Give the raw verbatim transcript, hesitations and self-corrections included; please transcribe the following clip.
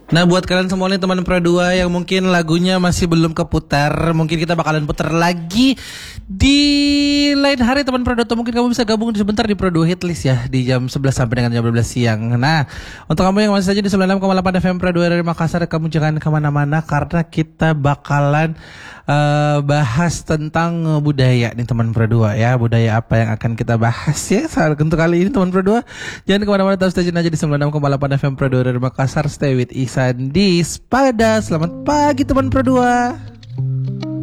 Nah, buat kalian semua nih teman Pro dua yang mungkin lagunya masih belum keputar, mungkin kita bakalan putar lagi di lain hari teman Pro dua, atau mungkin kamu bisa gabung sebentar di Pro dua Hitlist ya di jam sebelas sampai dengan jam dua belas siang. Nah, untuk kamu yang masih saja di sembilan puluh enam koma delapan F M Pro dua dari Makassar, kamu jangan kemana-mana karena kita bakalan uh, bahas tentang budaya nih teman Pro dua ya. Budaya apa yang akan kita bahas ya saat untuk kali ini teman Pro dua. Jangan kemana-mana, tetap stay tune aja di sembilan puluh enam koma delapan F M Pro dua dari Makassar. Stay with Isan di Spada. Selamat pagi teman Pro dua.